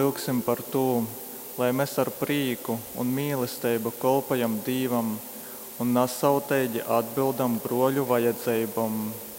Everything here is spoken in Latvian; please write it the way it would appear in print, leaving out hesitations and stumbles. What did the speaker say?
lūgsim par to, lai mēs ar prīku un mīlestību kolpojam Dīvam un nesautīgi atbildam broļu vajadzībām.